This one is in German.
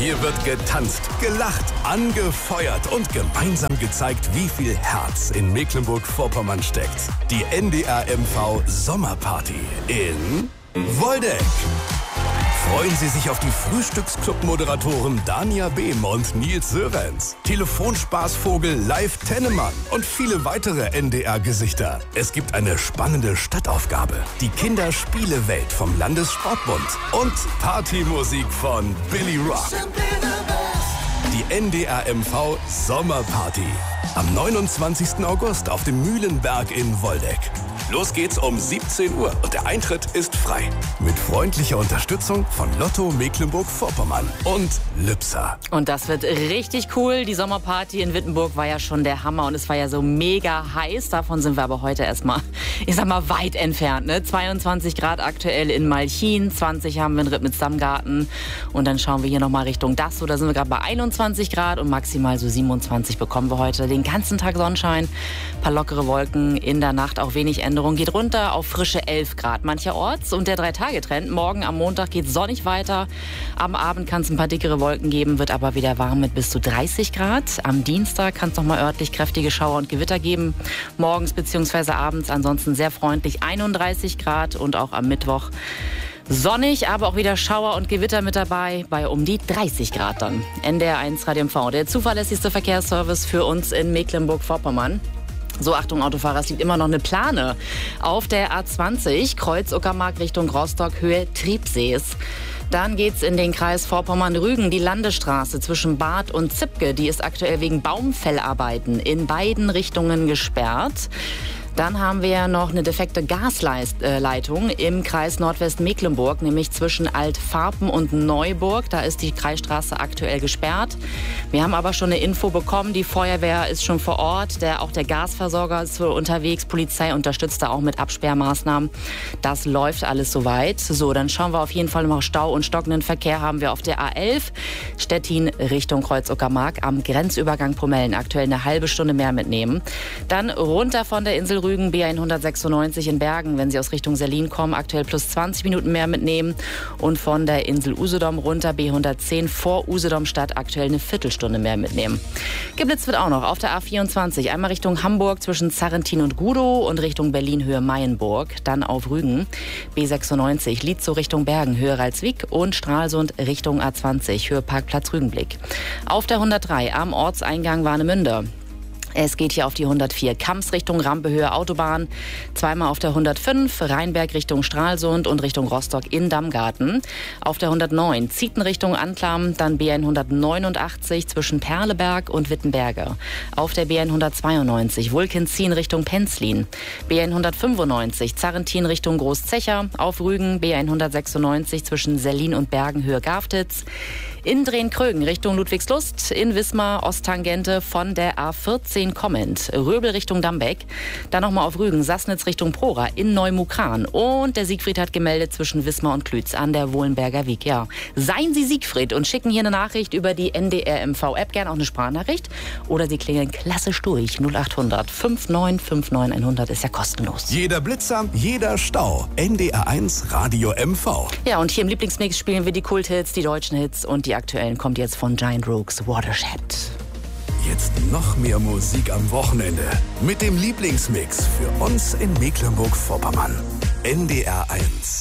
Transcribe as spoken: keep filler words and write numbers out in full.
Hier wird getanzt, gelacht, angefeuert und gemeinsam gezeigt, wie viel Herz in Mecklenburg-Vorpommern steckt. Die N D R M V Sommerparty in Woldeck. Freuen Sie sich auf die Frühstücksclub-Moderatoren Dania Behm und Nils Sörenz, Telefonspaßvogel Live Tennemann und viele weitere N D R-Gesichter. Es gibt eine spannende Stadtaufgabe, die Kinderspielewelt vom Landessportbund und Partymusik von Billy Rock. Die N D R M V Sommerparty am neunundzwanzigsten August auf dem Mühlenberg in Woldeck. Los geht's um siebzehn Uhr und der Eintritt ist frei. Mit freundlicher Unterstützung von Lotto Mecklenburg-Vorpommern und Lübser. Und das wird richtig cool. Die Sommerparty in Wittenburg war ja schon der Hammer und es war ja so mega heiß. Davon sind wir aber heute erstmal, ich sag mal, weit entfernt. Ne? zweiundzwanzig Grad aktuell in Malchin, zwanzig haben wir in Rittmitz-Dammgarten. Und dann schauen wir hier nochmal Richtung Dasso. Da sind wir gerade bei einundzwanzig Grad und maximal so siebenundzwanzig bekommen wir heute. Den ganzen Tag Sonnenschein, paar lockere Wolken, in der Nacht auch wenig Änderung. Geht runter auf frische elf Grad mancherorts. Und der Drei-Tage-Trend, morgen am Montag geht sonnig weiter. Am Abend kann es ein paar dickere Wolken geben, wird aber wieder warm mit bis zu dreißig Grad. Am Dienstag kann es noch mal örtlich kräftige Schauer und Gewitter geben. Morgens bzw. abends ansonsten sehr freundlich einunddreißig Grad und auch am Mittwoch sonnig, aber auch wieder Schauer und Gewitter mit dabei, bei um die dreißig Grad dann. N D R eins Radio M V, der zuverlässigste Verkehrsservice für uns in Mecklenburg-Vorpommern. So, Achtung Autofahrer, es liegt immer noch eine Plane auf der A zwanzig, Kreuz Uckermark Richtung Rostock, Höhe Triebsees. Dann geht's in den Kreis Vorpommern-Rügen. Die Landesstraße zwischen Bad und Zipke, die ist aktuell wegen Baumfellarbeiten in beiden Richtungen gesperrt. Dann haben wir ja noch eine defekte Gasleitung im Kreis Nordwestmecklenburg, nämlich zwischen Altfarpen und Neuburg. Da ist die Kreisstraße aktuell gesperrt. Wir haben aber schon eine Info bekommen, die Feuerwehr ist schon vor Ort, der, auch der Gasversorger ist unterwegs, Polizei unterstützt da auch mit Absperrmaßnahmen. Das läuft alles soweit. So, dann schauen wir auf jeden Fall noch Stau und stockenden Verkehr haben wir auf der A elf, Stettin Richtung Kreuz Uckermark am Grenzübergang Promellen. Aktuell eine halbe Stunde mehr mitnehmen. Dann runter von der Insel Rügen, B hundertsechsundneunzig in Bergen, wenn Sie aus Richtung Selin kommen, aktuell plus zwanzig Minuten mehr mitnehmen. Und von der Insel Usedom runter, B hundertzehn vor Usedom Stadt, aktuell eine Viertelstunde mehr mitnehmen. Geblitzt wird auch noch auf der A vierundzwanzig, einmal Richtung Hamburg zwischen Zarrentin und Gudow und Richtung Berlin Höhe Mayenburg, dann auf Rügen, B sechsundneunzig, Lietzow Richtung Bergen, Höhe Ralswiek und Stralsund Richtung A zwanzig, Höhe Parkplatz Rügenblick. Auf der hundertdrei am Ortseingang Warnemünde. Es geht hier auf die hundertvier, Kamms Richtung Rampehöhe Autobahn, zweimal auf der hundertfünf, Rheinberg Richtung Stralsund und Richtung Rostock in Dammgarten. Auf der hundertneun, Zieten Richtung Anklam, dann B hundertneunundachtzig zwischen Perleberg und Wittenberge. Auf der B hundertzweiundneunzig, Wulkenzien Richtung Penzlin. B hundertfünfundneunzig, Zarrentin Richtung Großzecher. Auf Rügen B hundertsechsundneunzig zwischen Sellin und Bergen Höhe Gafditz. In Drehn-Krögen Richtung Ludwigslust, in Wismar Osttangente von der A vierzehn kommend, Röbel Richtung Dambeck, dann nochmal auf Rügen, Sassnitz Richtung Prora, in Neumukran und der Siegfried hat gemeldet zwischen Wismar und Klütz an der Wohlenberger Wiek. Ja, seien Sie Siegfried und schicken hier eine Nachricht über die N D R M V-App, gerne auch eine Sprachnachricht oder Sie klingeln klassisch durch, null achthundert neunundfünfzig neunundfünfzig hundert ist ja kostenlos. Jeder Blitzer, jeder Stau, N D R eins Radio M V. Ja, und hier im Lieblingsmix spielen wir die Kulthits, die deutschen Hits und die aktuellen kommt jetzt von Giant Rooks, Watershed. Jetzt noch mehr Musik am Wochenende mit dem Lieblingsmix für uns in Mecklenburg-Vorpommern. N D R eins.